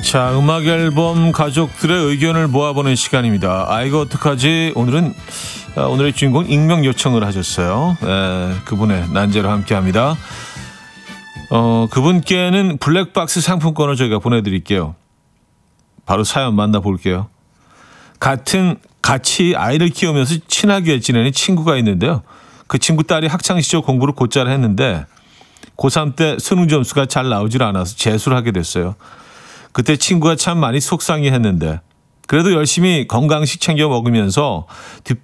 자, 음악 앨범 가족들의 의견을 모아보는 시간입니다. 이거 어떡하지? 오늘의 주인공 익명 요청을 하셨어요. 그분의 난제로 함께합니다. 그분께는 블랙박스 상품권을 저희가 보내드릴게요. 바로 사연 만나볼게요. 같이 아이를 키우면서 친하게 지내는 친구가 있는데요. 그 친구 딸이 학창시절 공부를 곧잘 했는데 고3 때 수능 점수가 잘 나오질 않아서 재수를 하게 됐어요. 그때 친구가 참 많이 속상해했는데 그래도 열심히 건강식 챙겨 먹으면서